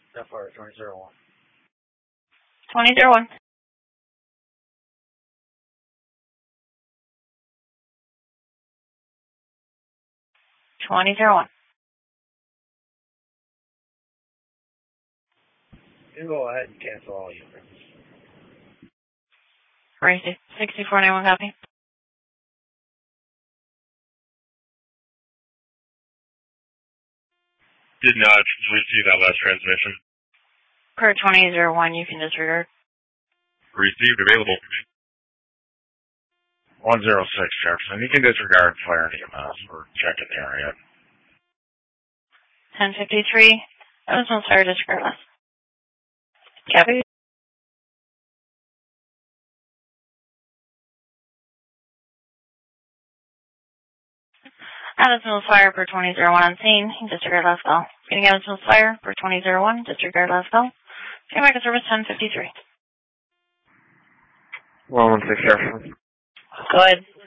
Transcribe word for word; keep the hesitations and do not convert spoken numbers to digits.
That far, twenty zero one. twenty zero one. twenty zero one. You go ahead and cancel all units. Right, sixty-four ninety-one copy. Did not receive that last transmission. Per twenty zero one, you can disregard. Received available. one zero six, Jefferson. You can disregard fire and E M S. We're checking the area. ten fifty-three. That was no fire disregard last. Copy. Addison's fire per twenty zero one on scene. Disregard last call. Getting Addison's fire per twenty zero one. Disregard last call. Getting back to service ten fifty-three. one one six, Jefferson. Go ahead.